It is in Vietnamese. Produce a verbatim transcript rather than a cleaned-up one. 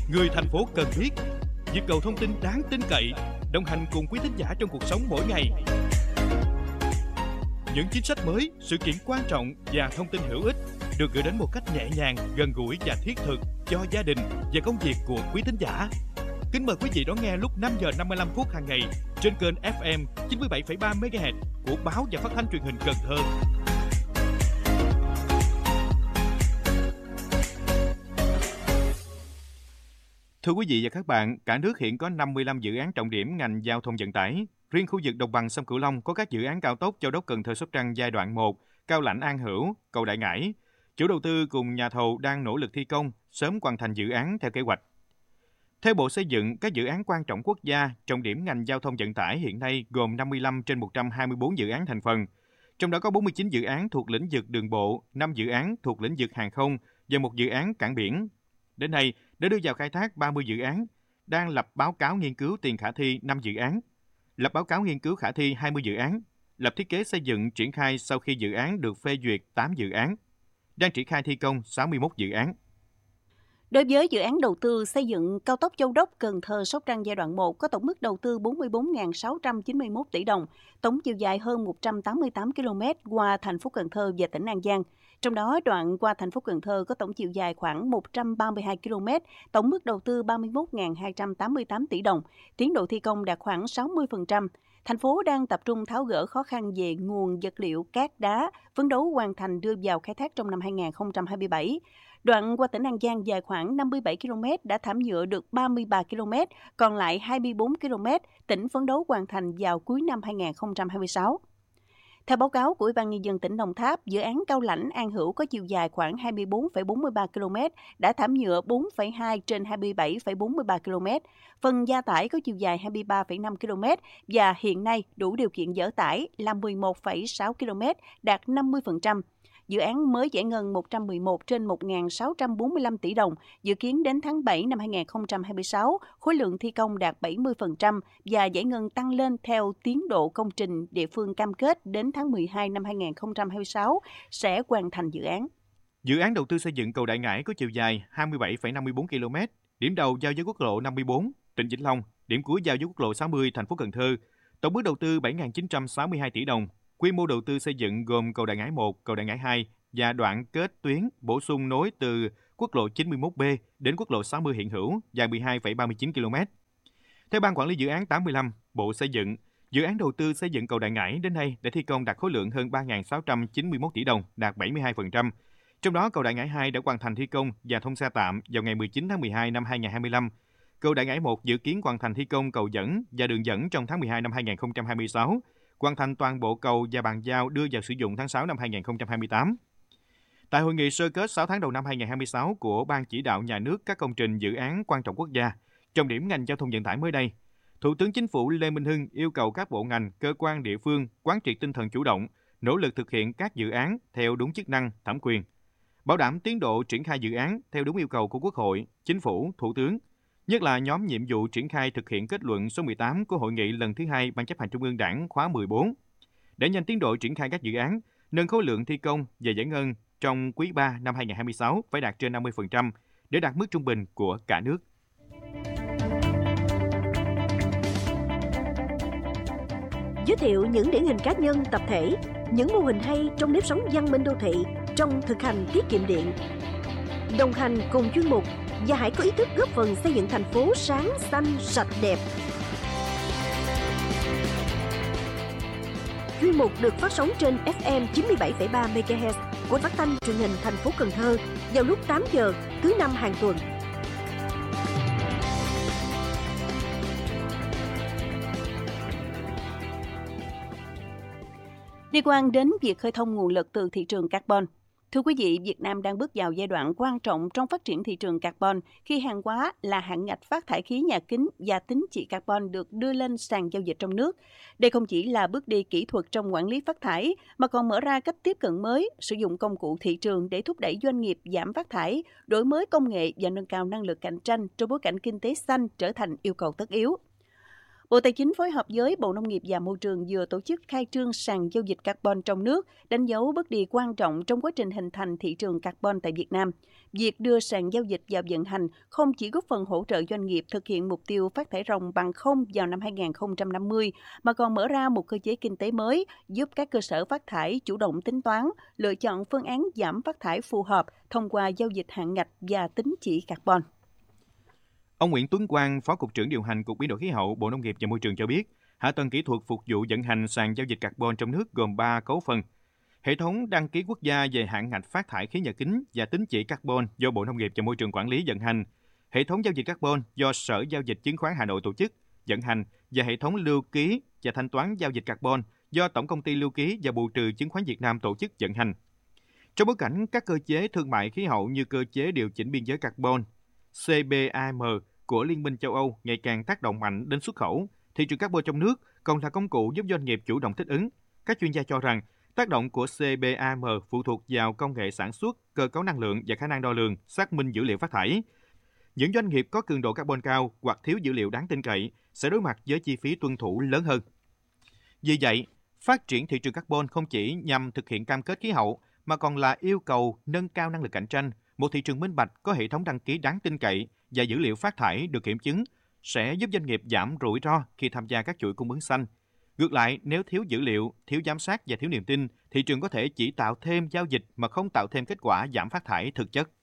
người thành phố cần biết, nhịp cầu thông tin đáng tin cậy, đồng hành cùng quý thính giả trong cuộc sống mỗi ngày. Những chính sách mới, sự kiện quan trọng và thông tin hữu ích được gửi đến một cách nhẹ nhàng, gần gũi và thiết thực cho gia đình và công việc của quý thính giả. Kính mời quý vị đón nghe lúc năm giờ năm mươi lăm phút hàng ngày trên kênh ép em chín mươi bảy phẩy ba mê ga héc của Báo và Phát thanh Truyền hình Cần Thơ. Thưa quý vị và các bạn, cả nước hiện có năm mươi lăm dự án trọng điểm ngành giao thông vận tải. Riêng khu vực đồng bằng sông Cửu Long có các dự án cao tốc Châu Đốc - Cần Thơ - Sóc Trăng giai đoạn một, Cao Lãnh - An Hữu, cầu Đại Ngãi. Chủ đầu tư cùng nhà thầu đang nỗ lực thi công, sớm hoàn thành dự án theo kế hoạch. Theo Bộ Xây dựng, các dự án quan trọng quốc gia, trọng điểm ngành giao thông vận tải hiện nay gồm năm mươi lăm trên một trăm hai mươi bốn dự án thành phần. Trong đó có bốn mươi chín dự án thuộc lĩnh vực đường bộ, năm dự án thuộc lĩnh vực hàng không và một dự án cảng biển. Đến nay, đã đưa vào khai thác ba mươi dự án, đang lập báo cáo nghiên cứu tiền khả thi năm dự án, lập báo cáo nghiên cứu khả thi hai mươi dự án, lập thiết kế xây dựng triển khai sau khi dự án được phê duyệt tám dự án, đang triển khai thi công sáu mươi mốt dự án. Đối với dự án đầu tư xây dựng cao tốc Châu Đốc - Cần Thơ - Sóc Trăng giai đoạn một có tổng mức đầu tư bốn mươi bốn nghìn sáu trăm chín mươi mốt tỷ đồng, tổng chiều dài hơn một trăm tám mươi tám ki lô mét qua thành phố Cần Thơ và tỉnh An Giang. Trong đó, đoạn qua thành phố Cần Thơ có tổng chiều dài khoảng một trăm ba mươi hai ki lô mét, tổng mức đầu tư ba mươi mốt nghìn hai trăm tám mươi tám tỷ đồng, tiến độ thi công đạt khoảng sáu mươi phần trăm. Thành phố đang tập trung tháo gỡ khó khăn về nguồn vật liệu cát đá, phấn đấu hoàn thành đưa vào khai thác trong năm hai nghìn không trăm hai mươi bảy. Đoạn qua tỉnh An Giang dài khoảng năm mươi bảy ki lô mét đã thảm nhựa được ba mươi ba ki lô mét, còn lại hai mươi bốn ki lô mét, tỉnh phấn đấu hoàn thành vào cuối năm hai nghìn không trăm hai mươi sáu. Theo báo cáo của Ủy ban Nhân dân tỉnh Đồng Tháp, dự án Cao Lãnh - An Hữu có chiều dài khoảng hai mươi bốn phẩy bốn mươi ba ki lô mét, đã thảm nhựa bốn phẩy hai trên hai mươi bảy phẩy bốn mươi ba ki lô mét. Phần gia tải có chiều dài hai mươi ba phẩy năm ki lô mét và hiện nay đủ điều kiện dỡ tải là mười một phẩy sáu ki lô mét, đạt năm mươi phần trăm. Dự án mới giải ngân một trăm mười một trên một nghìn sáu trăm bốn mươi lăm tỷ đồng, dự kiến đến tháng bảy năm hai nghìn không trăm hai mươi sáu, khối lượng thi công đạt bảy mươi phần trăm và giải ngân tăng lên theo tiến độ công trình địa phương cam kết đến tháng mười hai năm hai nghìn không trăm hai mươi sáu sẽ hoàn thành dự án. Dự án đầu tư xây dựng cầu Đại Ngãi có chiều dài hai mươi bảy phẩy năm mươi bốn ki lô mét, điểm đầu giao với quốc lộ năm mươi bốn, tỉnh Vĩnh Long, điểm cuối giao với quốc lộ sáu mươi, thành phố Cần Thơ. Tổng mức đầu tư bảy nghìn chín trăm sáu mươi hai tỷ đồng. Quy mô đầu tư xây dựng gồm cầu Đại Ngãi một, cầu Đại Ngãi hai và đoạn kết tuyến bổ sung nối từ quốc lộ chín mươi mốt B đến quốc lộ sáu mươi hiện hữu dài mười hai phẩy ba mươi chín ki lô mét. Theo Ban Quản lý Dự án tám mươi lăm, Bộ Xây dựng, dự án đầu tư xây dựng cầu Đại Ngãi đến nay đã thi công đạt khối lượng hơn ba nghìn sáu trăm chín mươi mốt tỷ đồng, đạt bảy mươi hai phần trăm. Trong đó, cầu Đại Ngãi hai đã hoàn thành thi công và thông xe tạm vào ngày mười chín tháng mười hai năm hai nghìn không trăm hai mươi lăm. Cầu Đại Ngãi một dự kiến hoàn thành thi công cầu dẫn và đường dẫn trong tháng mười hai năm hai nghìn không trăm hai mươi sáu, hoàn thành toàn bộ cầu và bàn giao đưa vào sử dụng tháng sáu năm hai nghìn không trăm hai mươi tám. Tại hội nghị sơ kết sáu tháng đầu năm hai nghìn không trăm hai mươi sáu của Ban Chỉ đạo Nhà nước các công trình dự án quan trọng quốc gia, trọng điểm ngành giao thông vận tải mới đây, Thủ tướng Chính phủ Lê Minh Hưng yêu cầu các bộ ngành, cơ quan địa phương quán triệt tinh thần chủ động, nỗ lực thực hiện các dự án theo đúng chức năng, thẩm quyền, bảo đảm tiến độ triển khai dự án theo đúng yêu cầu của Quốc hội, Chính phủ, Thủ tướng, nhất là nhóm nhiệm vụ triển khai thực hiện kết luận số mười tám của Hội nghị lần thứ hai Ban chấp hành Trung ương Đảng khóa mười bốn, để nhanh tiến độ triển khai các dự án, nâng khối lượng thi công và giải ngân trong quý ba năm hai nghìn không trăm hai mươi sáu phải đạt trên năm mươi phần trăm để đạt mức trung bình của cả nước. Giới thiệu những điển hình cá nhân, tập thể, những mô hình hay trong nếp sống văn minh đô thị, trong thực hành tiết kiệm điện. Đồng hành cùng chuyên mục và hãy có ý thức góp phần xây dựng thành phố sáng, xanh, sạch, đẹp. Chuyên mục được phát sóng trên ép em chín mươi bảy phẩy ba mê ga héc của Phát thanh Truyền hình thành phố Cần Thơ vào lúc tám giờ thứ năm hàng tuần. Liên quan đến việc khơi thông nguồn lực từ thị trường carbon. Thưa quý vị, Việt Nam đang bước vào giai đoạn quan trọng trong phát triển thị trường carbon khi hàng hóa là hạn ngạch phát thải khí nhà kính và tín chỉ carbon được đưa lên sàn giao dịch trong nước. Đây không chỉ là bước đi kỹ thuật trong quản lý phát thải, mà còn mở ra cách tiếp cận mới, sử dụng công cụ thị trường để thúc đẩy doanh nghiệp giảm phát thải, đổi mới công nghệ và nâng cao năng lực cạnh tranh trong bối cảnh kinh tế xanh trở thành yêu cầu tất yếu. Bộ Tài chính phối hợp với Bộ Nông nghiệp và Môi trường vừa tổ chức khai trương sàn giao dịch carbon trong nước, đánh dấu bước đi quan trọng trong quá trình hình thành thị trường carbon tại Việt Nam. Việc đưa sàn giao dịch vào vận hành không chỉ góp phần hỗ trợ doanh nghiệp thực hiện mục tiêu phát thải ròng bằng không vào năm hai không năm mươi, mà còn mở ra một cơ chế kinh tế mới, giúp các cơ sở phát thải chủ động tính toán, lựa chọn phương án giảm phát thải phù hợp thông qua giao dịch hạn ngạch và tín chỉ carbon. Ông Nguyễn Tuấn Quang, Phó Cục trưởng điều hành Cục Biến đổi khí hậu, Bộ Nông nghiệp và Môi trường cho biết, hạ tầng kỹ thuật phục vụ vận hành sàn giao dịch carbon trong nước gồm ba cấu phần. Hệ thống đăng ký quốc gia về hạn ngạch phát thải khí nhà kính và tín chỉ carbon do Bộ Nông nghiệp và Môi trường quản lý vận hành, hệ thống giao dịch carbon do Sở Giao dịch Chứng khoán Hà Nội tổ chức vận hành và hệ thống lưu ký và thanh toán giao dịch carbon do Tổng công ty Lưu ký và Bù trừ Chứng khoán Việt Nam tổ chức vận hành. Trong bối cảnh các cơ chế thương mại khí hậu như cơ chế điều chỉnh biên giới carbon C B A M của Liên minh châu Âu ngày càng tác động mạnh đến xuất khẩu, thị trường carbon trong nước còn là công cụ giúp doanh nghiệp chủ động thích ứng. Các chuyên gia cho rằng tác động của C B A M phụ thuộc vào công nghệ sản xuất, cơ cấu năng lượng và khả năng đo lường, xác minh dữ liệu phát thải. Những doanh nghiệp có cường độ carbon cao hoặc thiếu dữ liệu đáng tin cậy sẽ đối mặt với chi phí tuân thủ lớn hơn. Vì vậy, phát triển thị trường carbon không chỉ nhằm thực hiện cam kết khí hậu mà còn là yêu cầu nâng cao năng lực cạnh tranh. Một thị trường minh bạch có hệ thống đăng ký đáng tin cậy và dữ liệu phát thải được kiểm chứng sẽ giúp doanh nghiệp giảm rủi ro khi tham gia các chuỗi cung ứng xanh. Ngược lại, nếu thiếu dữ liệu, thiếu giám sát và thiếu niềm tin, thị trường có thể chỉ tạo thêm giao dịch mà không tạo thêm kết quả giảm phát thải thực chất.